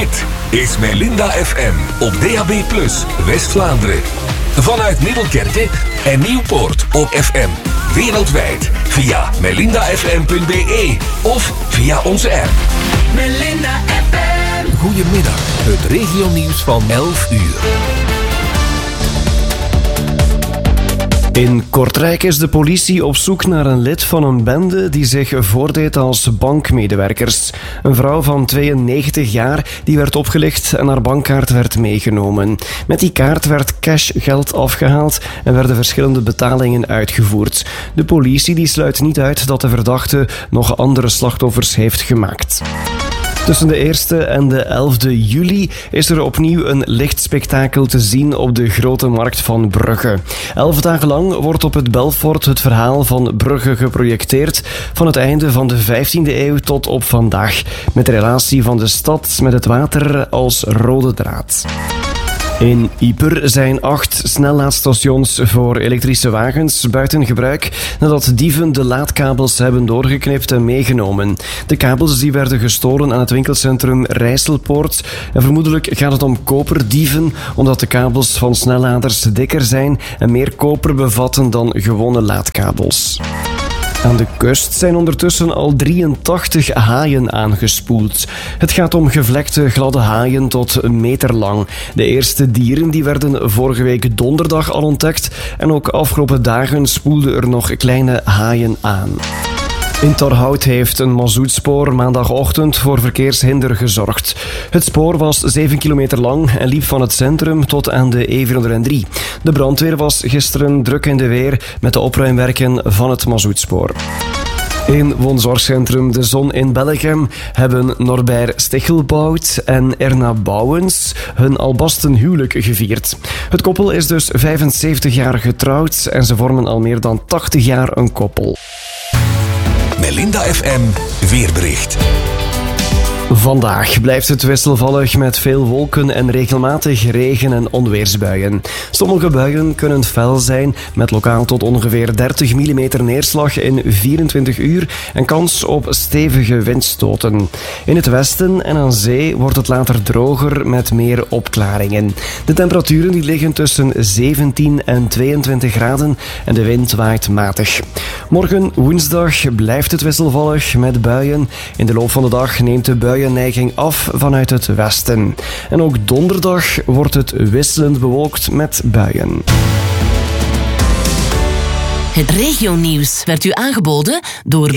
Dit is Melinda FM op DAB+, West-Vlaanderen. Vanuit Middelkerke en Nieuwpoort op FM. Wereldwijd via melindafm.be of via onze app. Melinda FM. Goedemiddag, het regionieuws van 11 uur. In Kortrijk is de politie op zoek naar een lid van een bende die zich voordeed als bankmedewerkers. Een vrouw van 92 jaar die werd opgelicht en haar bankkaart werd meegenomen. Met die kaart werd cashgeld afgehaald en werden verschillende betalingen uitgevoerd. De politie die sluit niet uit dat de verdachte nog andere slachtoffers heeft gemaakt. Tussen de 1e en de 11e juli is er opnieuw een lichtspektakel te zien op de Grote Markt van Brugge. 11 dagen lang wordt op het Belfort het verhaal van Brugge geprojecteerd van het einde van de 15e eeuw tot op vandaag, met de relatie van de stad met het water als rode draad. In Ieper zijn 8 snellaadstations voor elektrische wagens buiten gebruik nadat dieven de laadkabels hebben doorgeknipt en meegenomen. De kabels die werden gestolen aan het winkelcentrum Rijsselpoort en vermoedelijk gaat het om koperdieven omdat de kabels van snelladers dikker zijn en meer koper bevatten dan gewone laadkabels. Aan de kust zijn ondertussen al 83 haaien aangespoeld. Het gaat om gevlekte gladde haaien tot 1 meter lang. De eerste dieren die werden vorige week donderdag al ontdekt en ook afgelopen dagen spoelden er nog kleine haaien aan. In Torhout heeft een mazoetspoor maandagochtend voor verkeershinder gezorgd. Het spoor was 7 kilometer lang en liep van het centrum tot aan de E403. De brandweer was gisteren druk in de weer met de opruimwerken van het mazoetspoor. In woonzorgcentrum De Zon in Bellegem hebben Norbert Stichelbout en Erna Bouwens hun albasten huwelijk gevierd. Het koppel is dus 75 jaar getrouwd en ze vormen al meer dan 80 jaar een koppel. Melinda FM weerbericht. Vandaag blijft het wisselvallig met veel wolken en regelmatig regen- en onweersbuien. Sommige buien kunnen fel zijn met lokaal tot ongeveer 30 mm neerslag in 24 uur en kans op stevige windstoten. In het westen en aan zee wordt het later droger met meer opklaringen. De temperaturen die liggen tussen 17 en 22 graden en de wind waait matig. Morgen woensdag blijft het wisselvallig met buien. In de loop van de dag neemt de buienneiging af vanuit het westen. En ook donderdag wordt het wisselend bewolkt met buien. Het regionieuws werd u aangeboden door